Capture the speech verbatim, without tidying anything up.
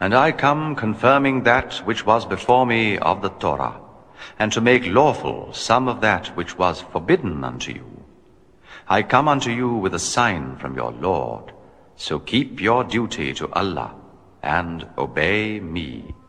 And I come confirming that which was before me of the Torah, and to make lawful some of that which was forbidden unto you. I come unto you with a sign from your Lord, so keep your duty to Allah and obey me.